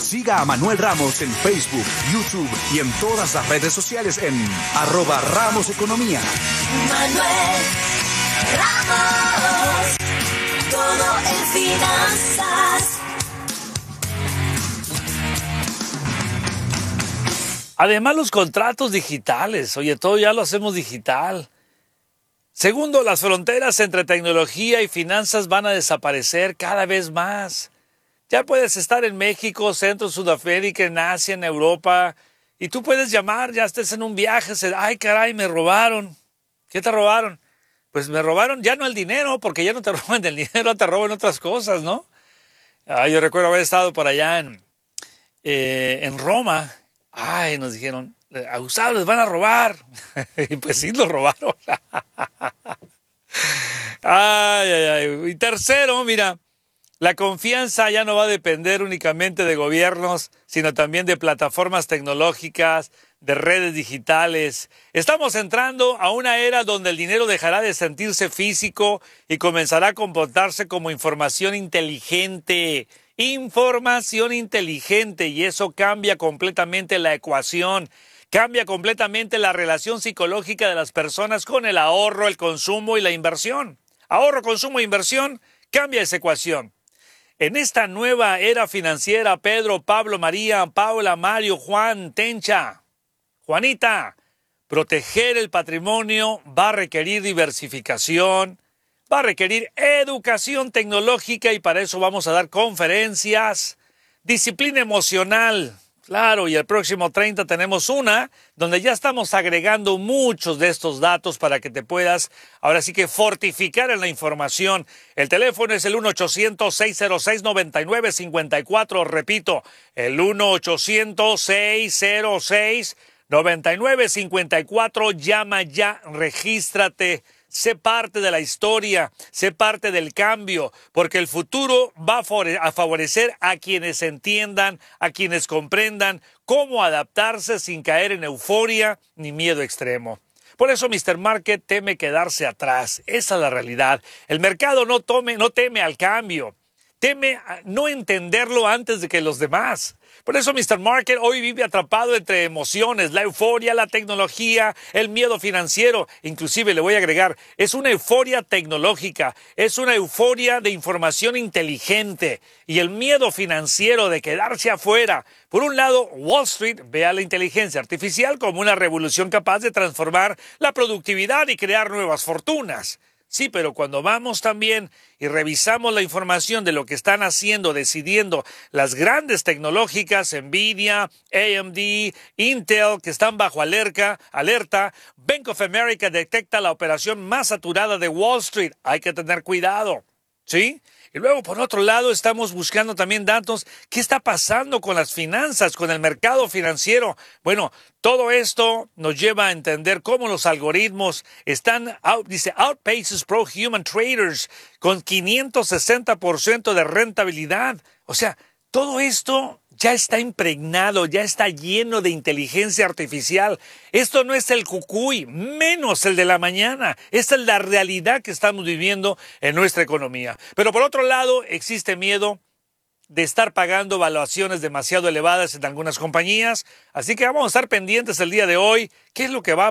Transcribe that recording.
Siga a Manuel Ramos en Facebook, YouTube y en todas las redes sociales en @RamosEconomía. Manuel Ramos, todo en finanzas. Además, los contratos digitales. Oye, todo ya lo hacemos digital. Segundo, las fronteras entre tecnología y finanzas van a desaparecer cada vez más. Ya puedes estar en México, Centro, Sudamérica, en Asia, en Europa, y tú puedes llamar, ya estés en un viaje, ay caray, me robaron. ¿Qué te robaron? Pues me robaron ya no el dinero, porque ya no te roban el dinero, te roban otras cosas, ¿no? Yo recuerdo haber estado por allá en Roma. Ay, nos dijeron, a Gustavo les van a robar. Y pues sí, los robaron. Y tercero, mira, la confianza ya no va a depender únicamente de gobiernos, sino también de plataformas tecnológicas, de redes digitales. Estamos entrando a una era donde el dinero dejará de sentirse físico y comenzará a comportarse como información inteligente. Información inteligente, y eso cambia completamente la ecuación, cambia completamente la relación psicológica de las personas con el ahorro, el consumo y la inversión. Ahorro, consumo e inversión, cambia esa ecuación. En esta nueva era financiera, Pedro, Pablo, María, Paula, Mario, Juan, Tencha, Juanita, proteger el patrimonio va a requerir diversificación, va a requerir educación tecnológica, y para eso vamos a dar conferencias, disciplina emocional. Claro, y el próximo 30 tenemos una donde ya estamos agregando muchos de estos datos para que te puedas, ahora sí que fortificar en la información. El teléfono es el 1-800-606-9954, repito, el 1-800-606-9954, llama ya, regístrate. Sé parte de la historia, sé parte del cambio, porque el futuro va a favorecer a quienes entiendan, a quienes comprendan cómo adaptarse sin caer en euforia ni miedo extremo. Por eso Mr. Market teme quedarse atrás. Esa es la realidad. El mercado no teme al cambio, teme a no entenderlo antes de que los demás. Por eso Mr. Market hoy vive atrapado entre emociones, la euforia, la tecnología, el miedo financiero. Inclusive le voy a agregar, es una euforia tecnológica, es una euforia de información inteligente y el miedo financiero de quedarse afuera. Por un lado, Wall Street ve a la inteligencia artificial como una revolución capaz de transformar la productividad y crear nuevas fortunas. Sí, pero cuando vamos también y revisamos la información de lo que están haciendo, decidiendo las grandes tecnológicas, Nvidia, AMD, Intel, que están bajo alerta, Bank of America detecta la operación más saturada de Wall Street. Hay que tener cuidado, ¿sí? Y luego, por otro lado, estamos buscando también datos. ¿Qué está pasando con las finanzas, con el mercado financiero? Bueno, todo esto nos lleva a entender cómo los algoritmos outpaces pro-human traders con 560% de rentabilidad. O sea, todo esto ya está impregnado, ya está lleno de inteligencia artificial. Esto no es el cucuy, menos el de la mañana. Esta es la realidad que estamos viviendo en nuestra economía. Pero por otro lado, existe miedo de estar pagando valuaciones demasiado elevadas en algunas compañías. Así que vamos a estar pendientes el día de hoy. ¿Qué es lo que va